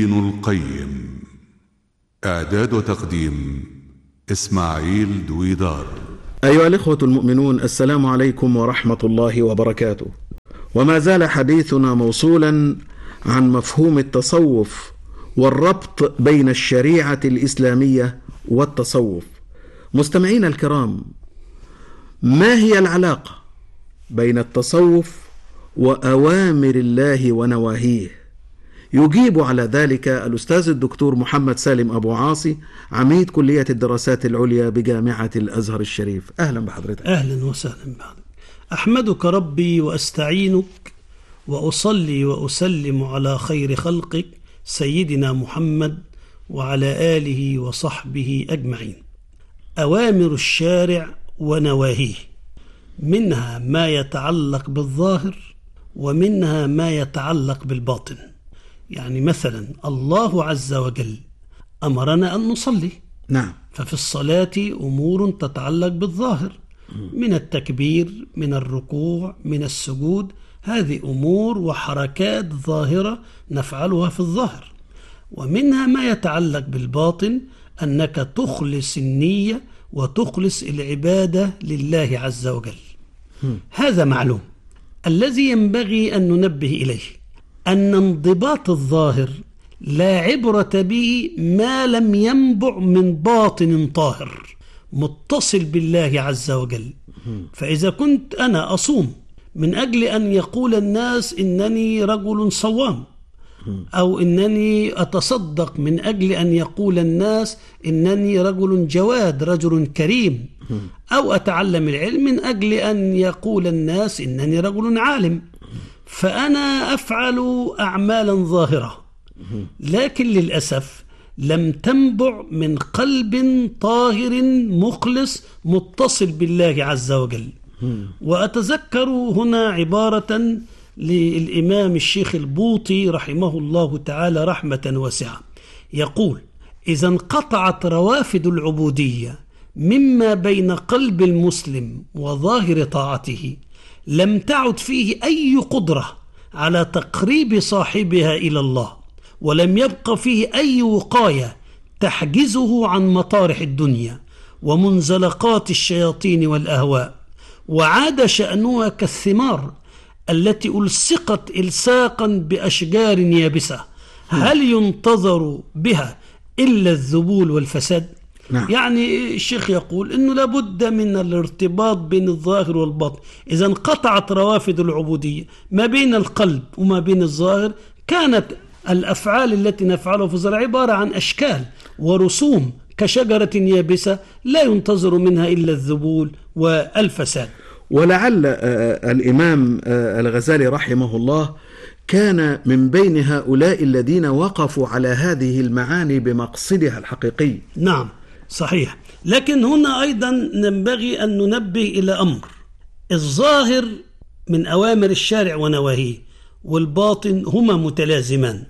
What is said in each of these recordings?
ابن القيم. إعداد وتقديم إسماعيل دويدار. أيها الإخوة المؤمنون، السلام عليكم ورحمة الله وبركاته. وما زال حديثنا موصولا عن مفهوم التصوف والربط بين الشريعة الإسلامية والتصوف. مستمعين الكرام، ما هي العلاقة بين التصوف وأوامر الله ونواهيه؟ يجيب على ذلك الأستاذ الدكتور محمد سالم أبو عاصي، عميد كلية الدراسات العليا بجامعة الأزهر الشريف. أهلا بحضرتك. أهلا وسهلا بحضرتك. أحمدك ربي وأستعينك وأصلي وأسلم على خير خلقك سيدنا محمد وعلى آله وصحبه أجمعين. أوامر الشارع ونواهيه، منها ما يتعلق بالظاهر ومنها ما يتعلق بالباطن. يعني مثلا الله عز وجل أمرنا أن نصلي، نعم، ففي الصلاة أمور تتعلق بالظاهر، من التكبير، من الركوع، من السجود، هذه أمور وحركات ظاهرة نفعلها في الظاهر. ومنها ما يتعلق بالباطن، أنك تخلص النية وتخلص العبادة لله عز وجل. هذا معلوم. الذي ينبغي أن ننبه إليه أن انضباط الظاهر لا عبرة به ما لم ينبع من باطن طاهر متصل بالله عز وجل. فإذا كنت أنا أصوم من أجل أن يقول الناس إنني رجل صوام، أو إنني أتصدق من أجل أن يقول الناس إنني رجل جواد، رجل كريم، أو أتعلم العلم من أجل أن يقول الناس إنني رجل عالم، فأنا أفعل أعمالا ظاهرة، لكن للأسف لم تنبع من قلب طاهر مخلص متصل بالله عز وجل. وأتذكر هنا عبارة للإمام الشيخ البوطي رحمه الله تعالى رحمة واسعة، يقول: إذا انقطعت روافد العبودية مما بين قلب المسلم وظاهر طاعته، لم تعد فيه أي قدرة على تقريب صاحبها إلى الله، ولم يبق فيه أي وقاية تحجزه عن مطارح الدنيا ومنزلقات الشياطين والأهواء، وعاد شأنها كالثمار التي ألصقت إلصاقا بأشجار يابسة، هل ينتظر بها إلا الذبول والفساد؟ نعم. يعني الشيخ يقول إنه لابد من الارتباط بين الظاهر والباطن. إذا انقطعت روافد العبودية ما بين القلب وما بين الظاهر، كانت الأفعال التي نفعلها في الظاهر عبارة عن أشكال ورسوم كشجرة يابسة لا ينتظر منها إلا الذبول والفساد. ولعل الإمام الغزالي رحمه الله كان من بين هؤلاء الذين وقفوا على هذه المعاني بمقصدها الحقيقي. نعم صحيح. لكن هنا أيضا ينبغي أن ننبه إلى أمر: الظاهر من أوامر الشارع ونواهيه، والباطن هما متلازمان.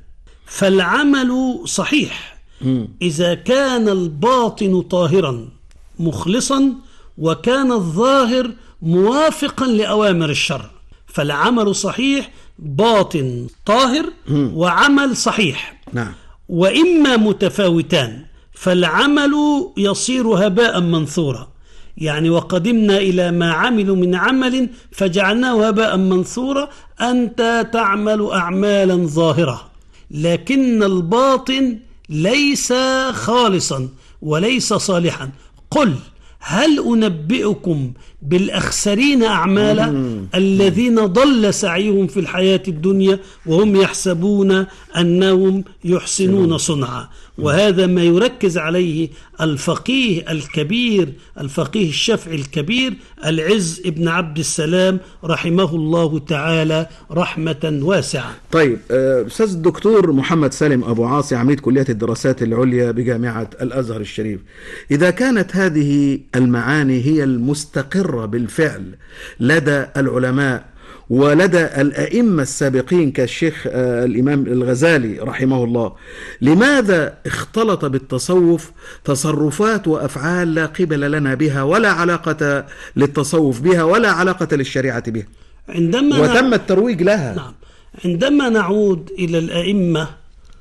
فالعمل صحيح إذا كان الباطن طاهرا مخلصا وكان الظاهر موافقا لأوامر الشرع. فالعمل صحيح، باطن طاهر وعمل صحيح. نعم. وإما متفاوتان فالعمل يصير هباء منثورا. يعني وقدمنا إلى ما عملوا من عمل فجعلناه هباء منثورا. أنت تعمل أعمالا ظاهرة لكن الباطن ليس خالصا وليس صالحا. قل هل أنبئكم بالأخسرين أعمالا الذين ضل سعيهم في الحياة الدنيا وهم يحسبون أنهم يحسنون صنعا. وهذا ما يركز عليه الفقيه الكبير، الفقيه الشافعي الكبير العز ابن عبد السلام رحمه الله تعالى رحمة واسعة. طيب أستاذ الدكتور محمد سالم أبو عاصي، عميد كلية الدراسات العليا بجامعة الأزهر الشريف، إذا كانت هذه المعاني هي المستقرة بالفعل لدى العلماء ولدى الأئمة السابقين كالشيخ الإمام الغزالي رحمه الله، لماذا اختلط بالتصوف تصرفات وأفعال لا قبل لنا بها ولا علاقة للتصوف بها ولا علاقة للشريعة بها، وتم الترويج لها؟ نعم. عندما نعود إلى الأئمة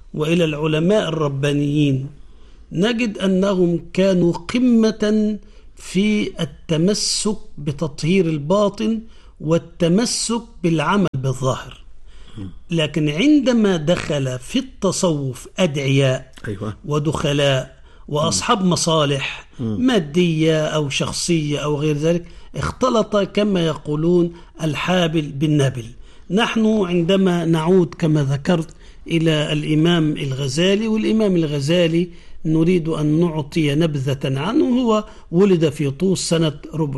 وإلى العلماء الربانيين نجد أنهم كانوا قمة في التمسك بتطهير الباطن والتمسك بالعمل بالظاهر. لكن عندما دخل في التصوف أدعياء ودخلاء وأصحاب مصالح مادية أو شخصية أو غير ذلك، اختلط كما يقولون الحابل بالنابل. نحن عندما نعود كما ذكرت إلى الإمام الغزالي، والإمام الغزالي نريد أن نعطي نبذة عنه. هو ولد في طوس سنة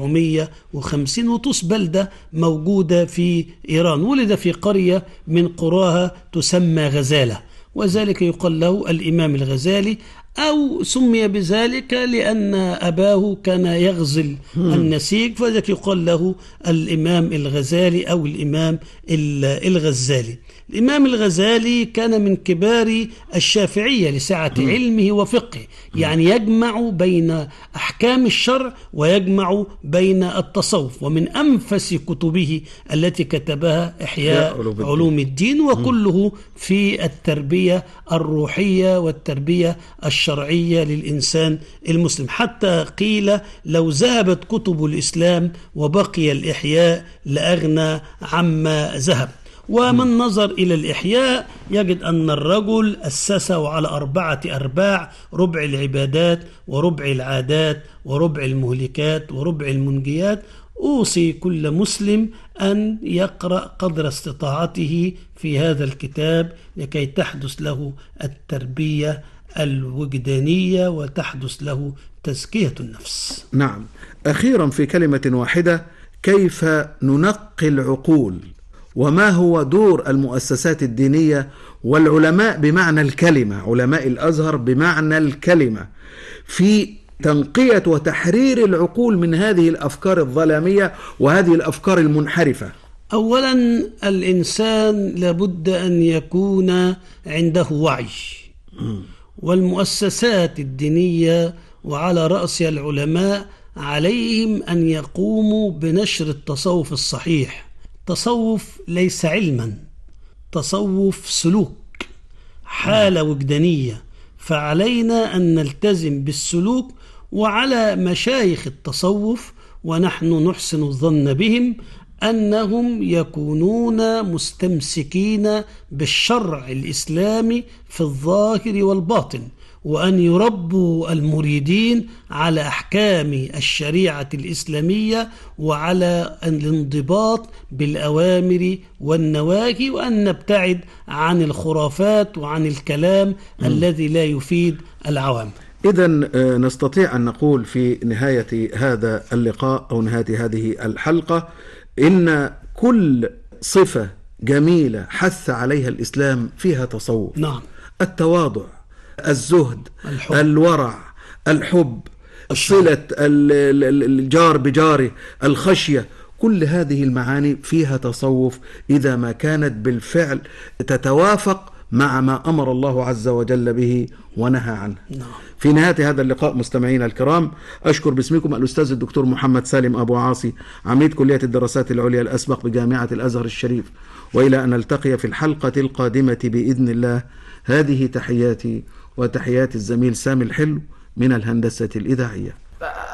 450، وطوس بلدة موجودة في إيران. ولد في قرية من قراها تسمى غزالة، وذلك يقال له الإمام الغزالي، أو سمي بذلك لأن أباه كان يغزل النسيج، فذلك يقال له الإمام الغزالي أو الإمام الغزالي. الإمام الغزالي كان من كبار الشافعية لسعة علمه وفقهه، يعني يجمع بين أحكام الشرع ويجمع بين التصوف. ومن أنفس كتبه التي كتبها إحياء علوم الدين، وكله في التربية الروحية والتربية الشرعية للإنسان المسلم. حتى قيل لو ذهبت كتب الإسلام وبقي الإحياء لأغنى عما ذهب. ومن نظر إلى الإحياء يجد أن الرجل أسسه على 4 أرباع: ربع العبادات، وربع العادات، وربع المهلكات، وربع المنجيات. أوصي كل مسلم أن يقرأ قدر استطاعته في هذا الكتاب لكي تحدث له التربية الوجدانية وتحدث له تزكية النفس. نعم. أخيرا في كلمة واحدة، كيف ننقي العقول؟ وما هو دور المؤسسات الدينية والعلماء بمعنى الكلمة، علماء الأزهر بمعنى الكلمة، في تنقية وتحرير العقول من هذه الأفكار الظلامية وهذه الأفكار المنحرفة؟ أولا، الإنسان لابد أن يكون عنده وعي، والمؤسسات الدينية وعلى رأسها العلماء عليهم أن يقوموا بنشر التصوف الصحيح. تصوف ليس علما، تصوف سلوك، حالة وجدانية، فعلينا أن نلتزم بالسلوك. وعلى مشايخ التصوف، ونحن نحسن الظن بهم، أنهم يكونون مستمسكين بالشرع الإسلامي في الظاهر والباطن، وأن يربوا المريدين على أحكام الشريعة الإسلامية وعلى الانضباط بالأوامر والنواهي، وأن نبتعد عن الخرافات وعن الكلام الذي لا يفيد العوام. إذن نستطيع أن نقول في نهاية هذا اللقاء أو نهاية هذه الحلقة إن كل صفة جميلة حث عليها الإسلام فيها تصوف. نعم. التواضع، الزهد، الحب، الورع، الحب، صلة الجار بجاره، الخشية، كل هذه المعاني فيها تصوف إذا ما كانت بالفعل تتوافق مع ما أمر الله عز وجل به ونهى عنه. في نهاية هذا اللقاء مستمعينا الكرام، أشكر باسمكم الأستاذ الدكتور محمد سالم أبو عاصي، عميد كلية الدراسات العليا الأسبق بجامعة الأزهر الشريف، وإلى أن نلتقي في الحلقة القادمة بإذن الله. هذه تحياتي وتحيات الزميل سامي الحلو من الهندسة الإذاعية.